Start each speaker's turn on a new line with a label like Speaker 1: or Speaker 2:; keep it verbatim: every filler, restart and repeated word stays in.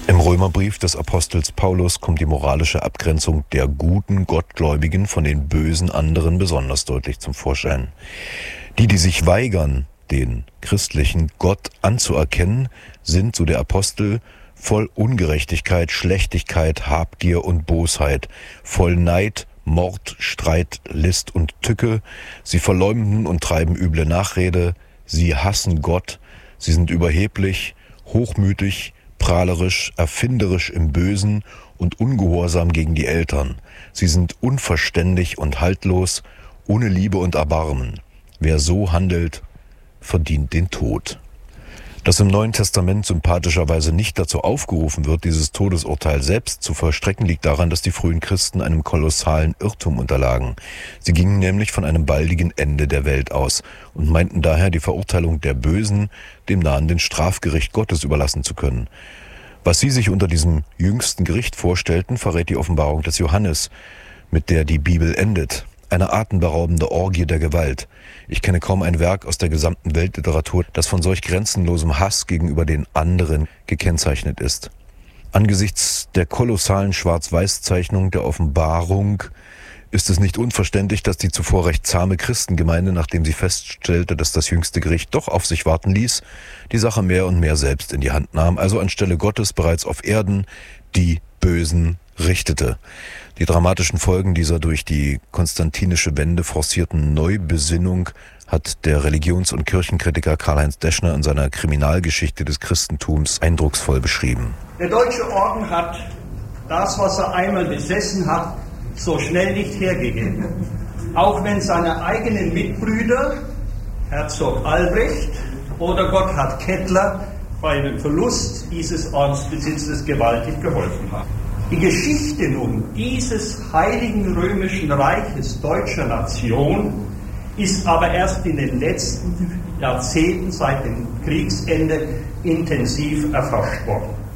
Speaker 1: Im Römerbrief des Apostels Paulus kommt die moralische Abgrenzung der guten Gottgläubigen von den bösen anderen besonders deutlich zum Vorschein. Die, die sich weigern, den christlichen Gott anzuerkennen, sind, so der Apostel, voll Ungerechtigkeit, Schlechtigkeit, Habgier und Bosheit, voll Neid, Mord, Streit, List und Tücke. Sie verleumden und treiben üble Nachrede, sie hassen Gott, sie sind überheblich, hochmütig, prahlerisch, erfinderisch im Bösen und ungehorsam gegen die Eltern. Sie sind unverständig und haltlos, ohne Liebe und Erbarmen. Wer so handelt, verdient den Tod. Dass im Neuen Testament sympathischerweise nicht dazu aufgerufen wird, dieses Todesurteil selbst zu vollstrecken, liegt daran, dass die frühen Christen einem kolossalen Irrtum unterlagen. Sie gingen nämlich von einem baldigen Ende der Welt aus und meinten daher, die Verurteilung der Bösen dem nahenden Strafgericht Gottes überlassen zu können. Was sie sich unter diesem jüngsten Gericht vorstellten, verrät die Offenbarung des Johannes, mit der die Bibel endet. Eine atemberaubende Orgie der Gewalt. Ich kenne kaum ein Werk aus der gesamten Weltliteratur, das von solch grenzenlosem Hass gegenüber den anderen gekennzeichnet ist. Angesichts der kolossalen Schwarz-Weiß-Zeichnung der Offenbarung ist es nicht unverständlich, dass die zuvor recht zahme Christengemeinde, nachdem sie feststellte, dass das jüngste Gericht doch auf sich warten ließ, die Sache mehr und mehr selbst in die Hand nahm, also anstelle Gottes bereits auf Erden die Bösen richtete. Die dramatischen Folgen dieser durch die konstantinische Wende forcierten Neubesinnung hat der Religions- und Kirchenkritiker Karl-Heinz Deschner in seiner Kriminalgeschichte des Christentums eindrucksvoll beschrieben.
Speaker 2: Der Deutsche Orden hat das, was er einmal besessen hat, so schnell nicht hergegeben. Auch wenn seine eigenen Mitbrüder, Herzog Albrecht oder Gotthard Kettler, bei dem Verlust dieses Ordensbesitzes gewaltig geholfen haben. Die Geschichte nun dieses heiligen römischen Reiches deutscher Nation ist aber erst in den letzten Jahrzehnten seit dem Kriegsende intensiv erforscht worden.